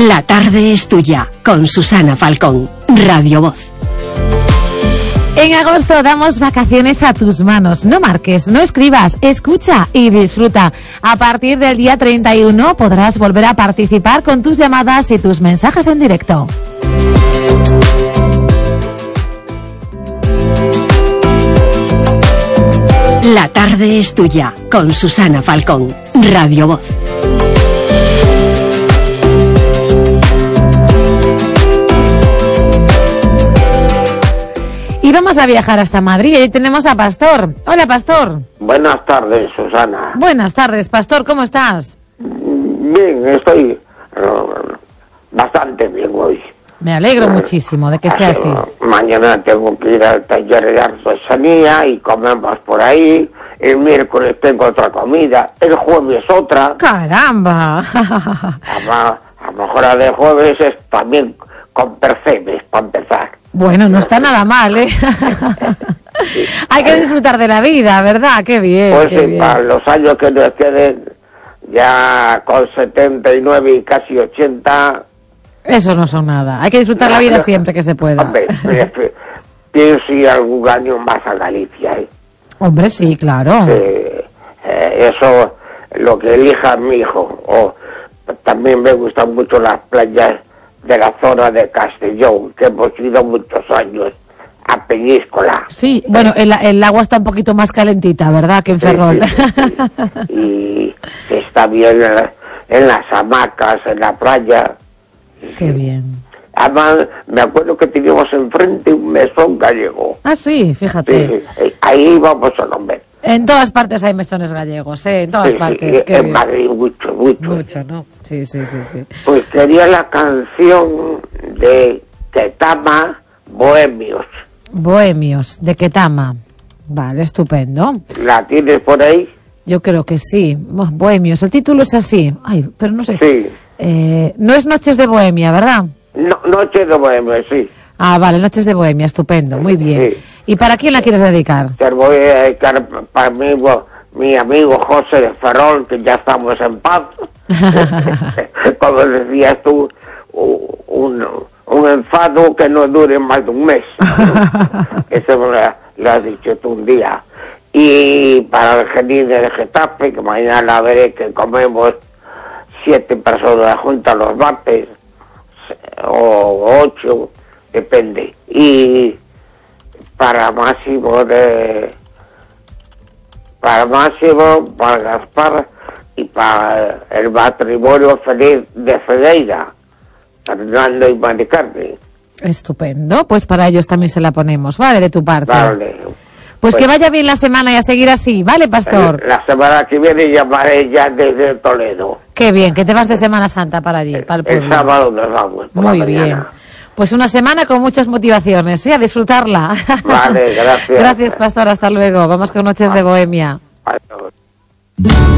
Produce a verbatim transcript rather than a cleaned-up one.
La tarde es tuya, con Susana Falcón, Radio Voz. En agosto damos vacaciones a tus manos. No marques, no escribas, escucha y disfruta. A partir del día treinta y uno podrás volver a participar con tus llamadas y tus mensajes en directo. La tarde es tuya, con Susana Falcón, Radio Voz. Y vamos a viajar hasta Madrid. Ahí tenemos a Pastor. Hola, Pastor. Buenas tardes, Susana. Buenas tardes, Pastor. ¿Cómo estás? Bien, estoy uh, bastante bien hoy. Me alegro uh, muchísimo de que sea así. Uh, mañana tengo que ir al taller de artesanía y comemos por ahí. El miércoles tengo otra comida. El jueves otra. ¡Caramba! A, a lo mejor la de jueves es también con percebes, para empezar. Bueno, no está nada mal, ¿eh? Sí. Hay que disfrutar de la vida, ¿verdad? Qué bien. Pues qué sí, bien. Para los años que nos queden, ya con setenta y nueve y casi ochenta... Eso no son nada. Hay que disfrutar no, la vida no, siempre que se pueda. Hombre, pienso ir algún año más a Galicia, ¿eh? Hombre, sí, claro. Sí, eh, eso, lo que elija mi hijo. O también me gustan mucho las playas de la zona de Castellón, que hemos ido muchos años a Peñíscola. Sí, bueno, el, el agua está un poquito más calentita, ¿verdad?, que en Ferrol. Sí, sí, sí. Y está bien en, en las hamacas, en la playa. Qué sí. Bien. Además, me acuerdo que teníamos enfrente un mesón gallego. Ah, sí, fíjate. Sí, sí. Ahí vamos a comer. En todas partes hay mesones gallegos, ¿eh? En todas sí, partes. Sí, Qué en bien. Madrid mucho, mucho. Mucho, ¿no? Sí, sí, sí, sí. Pues quería la canción de Ketama, Bohemios. Bohemios, de Ketama. Vale, estupendo. ¿La tienes por ahí? Yo creo que sí. Bohemios, el título es así. Ay, pero no sé. Sí. Eh, no es Noches de Bohemia, ¿verdad? No, Noches de Bohemia, sí. Ah, vale, Noches de Bohemia, estupendo, muy bien. Sí. ¿Y para quién la quieres dedicar? Te voy a dedicar para mi, mi amigo José de Ferrol, que ya estamos en paz. Como decías tú, un, un enfado que no dure más de un mes. Eso me lo, lo has dicho tú un día. Y para el Genil de Getafe, que mañana veré que comemos siete personas juntas a los bates, o ocho, depende. Y para Máximo de para Máximo, para Gaspar y para el matrimonio feliz de Fedeira, Fernando y Mari Carmen. Estupendo, pues para ellos también se la ponemos, vale, de tu parte. Vale. Pues, pues que vaya bien la semana y a seguir así, ¿vale, Pastor? La semana que viene llamaré ya desde Toledo. Qué bien, que te vas de Semana Santa para allí, para el pueblo. El sábado nos vamos. Por Muy la bien. mañana. Pues una semana con muchas motivaciones, ¿sí? A disfrutarla. Vale, gracias. Gracias, Pastor, hasta luego. Vamos con Noches de Bohemia. Adiós.